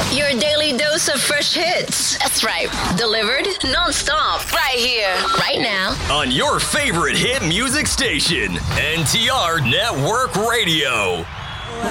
Your daily dose of fresh hits. That's right. Delivered non-stop. Right here. Right now. On your favorite hit music station, NTR Network Radio.